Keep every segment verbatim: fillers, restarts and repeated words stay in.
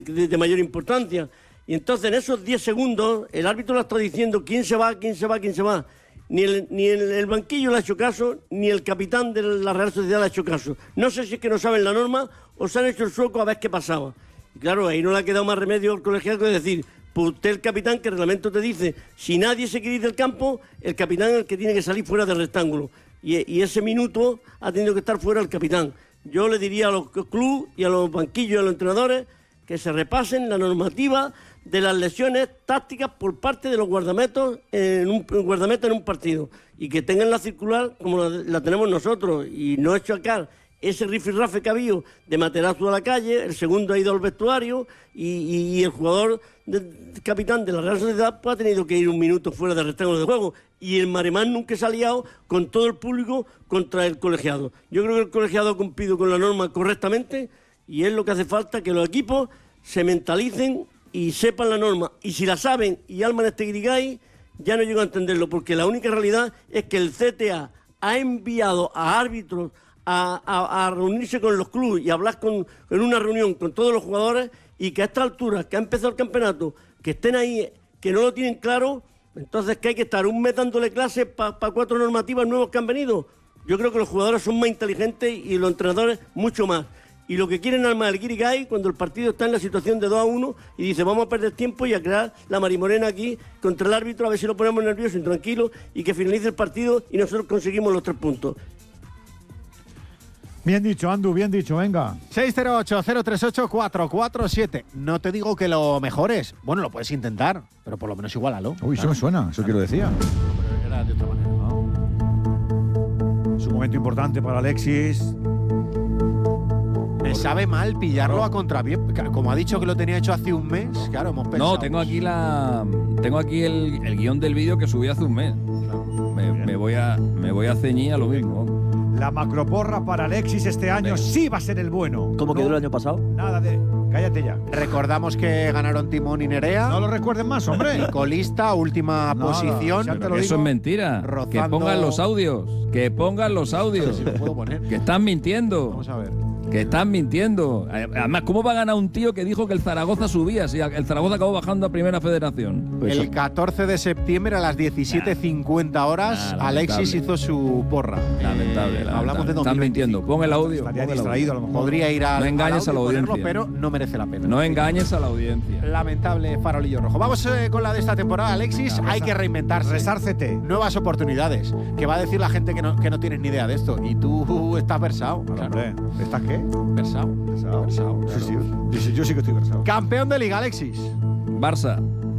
de, de mayor importancia. Y entonces en esos diez segundos el árbitro le está diciendo quién se va, quién se va, quién se va. Ni el, ni el, el banquillo le ha hecho caso, ni el capitán de la Real Sociedad le ha hecho caso. No sé si es que no saben la norma o se han hecho el sueco a ver qué pasaba. Y claro, ahí no le ha quedado más remedio al colegiado que decir, pues usted el capitán, que el reglamento te dice, si nadie se quiere ir del campo, el capitán es el que tiene que salir fuera del rectángulo. Y, y ese minuto ha tenido que estar fuera el capitán. Yo le diría a los clubes y a los banquillos y a los entrenadores que se repasen la normativa de las lesiones tácticas por parte de los guardametos en un, guardametos en un partido, y que tengan la circular como la, la tenemos nosotros, y no achacar ese rifirrafe que ha habido de Materazzo a la calle, el segundo ha ido al vestuario y, y, y el jugador del capitán de la Real Sociedad pues, ha tenido que ir un minuto fuera del rectángulo de juego, y el maremán nunca se ha liado con todo el público contra el colegiado. Yo creo que el colegiado ha cumplido con la norma correctamente, y es lo que hace falta, que los equipos se mentalicen y sepan la norma, y si la saben y alman este grigay, ya no llego a entenderlo, porque la única realidad es que el C T A ha enviado a árbitros a, a, a reunirse con los clubes y a hablar con, en una reunión con todos los jugadores, y que a esta altura, que ha empezado el campeonato, que estén ahí, que no lo tienen claro, entonces que hay que estar un mes dándole clases para pa cuatro normativas nuevos que han venido. Yo creo que los jugadores son más inteligentes y los entrenadores mucho más. Y lo que quieren armar el guirigay cuando el partido está en la situación de dos a uno y dice vamos a perder tiempo y a crear la marimorena aquí contra el árbitro, a ver si lo ponemos nervioso y tranquilo y que finalice el partido y nosotros conseguimos los tres puntos. Bien dicho, Andu, bien dicho, venga. seis cero ocho, cero tres ocho, cuatro cuatro siete. No te digo que lo mejores. Bueno, lo puedes intentar, pero por lo menos igualalo. Uy, eso me suena, eso que lo decía. Pero era de otra manera, ¿no? Es un momento importante para Alexis. Me sabe mal pillarlo a contrapié. Como ha dicho que lo tenía hecho hace un mes, claro, hemos pensado. No, tengo aquí la tengo aquí el, el guión del vídeo que subí hace un mes. Claro. Me, me, voy a, me voy a ceñir a lo mismo. La macroporra para Alexis este año Venga. sí va a ser el bueno. ¿Cómo no, quedó el año pasado? Nada de... Cállate ya. Recordamos que ganaron Timón y Nerea. No lo recuerden más, hombre. Y colista, última Nada, posición. Ya te lo eso digo, es mentira. Rozando... Que pongan los audios. Que pongan los audios. Sí, sí, lo puedo poner. Que están mintiendo. Vamos a ver. Que están mintiendo. Además, ¿cómo va a ganar un tío que dijo que el Zaragoza subía? Si el Zaragoza acabó bajando a Primera Federación. Pues el catorce de septiembre a las diecisiete cincuenta horas, nah, Alexis hizo su porra. Lamentable, eh, lamentable. Hablamos de dos mil veinticinco. Están mintiendo. Pon el audio. Estaría distraído a lo mejor. Podría ir a, no engañes al a la audio y audiencia. ponerlo, pero no merece la pena. No engañes a la audiencia. Lamentable farolillo rojo. Vamos eh, con la de esta temporada, Alexis. Nah, Hay resa, que reinventarse. Resárcete. Nuevas oportunidades. Que va a decir la gente que no, que no tienes ni idea de esto. Y tú uh, estás versado. Claro. Hombre, ¿estás qué? Versado. Versado. Versado, claro. Sí, sí. sí, yo sí que estoy versado. Campeón de Liga, Alexis. Barça.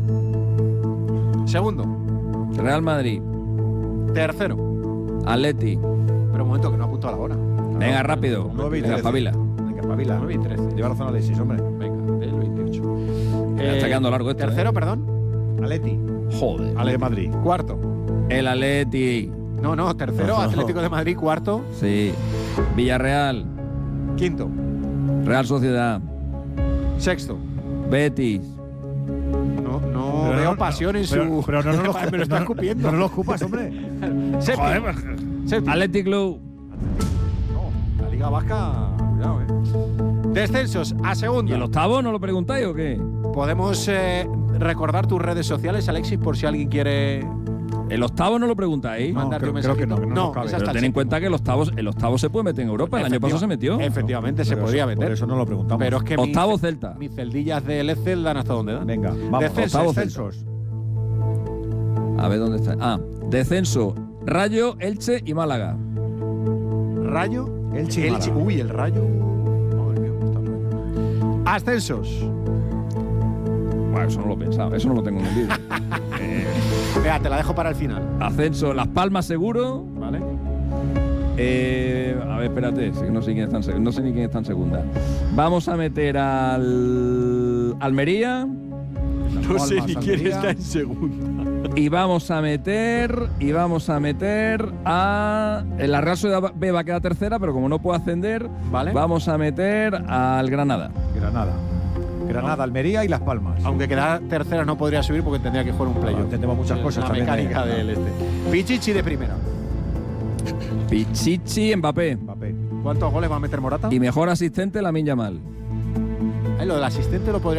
Segundo. Real Madrid. Tercero. Atleti. Pero un momento, que no apunto a la hora. Venga, no, rápido. Venga, Pavila. Venga, Pavila. nueve y trece. Lleva razón Alexis, hombre. Venga, del veintiocho. Eh, está quedando largo esto. Tercero, eh. perdón. Atleti. Joder. Ale de Madrid. Cuarto. El Atleti. No, no, tercero, Atlético de Madrid. Cuarto. Sí. Villarreal. Quinto. Real Sociedad. Sexto. Betis. No, no pero veo no, pasión en pero, su... Pero no, no, no me lo está no, escupiendo. No, no lo ocupas, hombre. Séptimo. Joder, Séptimo. Athletic Club. No, la Liga Vasca... Cuidado, eh. Descensos a segunda. ¿Y el octavo no lo preguntáis o qué? Podemos eh, recordar tus redes sociales, Alexis, por si alguien quiere... El octavo no lo preguntáis. No, mandarte creo, un creo que no, que no, no, no cabe. es hasta Pero el ten en séptimo. cuenta que el octavo, el octavo se puede meter en Europa. El año pasado se metió. Efectivamente, se Pero podría eso, meter. Por eso no lo preguntamos. Pero es que octavo mis, Celta. Mis celdillas del Excel dan hasta donde dan. Venga, vamos. Descensos. Octavo descensos. A ver dónde está. Ah, descenso. Rayo, Elche y Málaga. Rayo, Elche y Elche. Málaga. Uy, el Rayo. Madre mía, cómo está el Rayo. Ascensos. Bueno, eso no lo he pensado. Eso no lo tengo en el vídeo. eh, Venga, te la dejo para el final. ascenso. Las Palmas seguro. ¿Vale? Eh, a ver, espérate. No sé, quién está en, seg- no sé ni quién está en segunda. Vamos a meter al Almería. No sé ni quién está en segunda. Y vamos a meter y vamos a meter a la Real Sociedad B va a quedar tercera, pero como no puede ascender, ¿vale? Vamos a meter al Granada. Granada. Granada, no. Almería y Las Palmas. Aunque quedara tercera no podría subir porque tendría que jugar un playoff. Entendemos muchas cosas la también. mecánica de, del este. Pichichi de primera. Pichichi, Mbappé. Mbappé. ¿Cuántos goles va a meter Morata? Y mejor asistente, Lamine Yamal. Ay, lo del asistente lo podría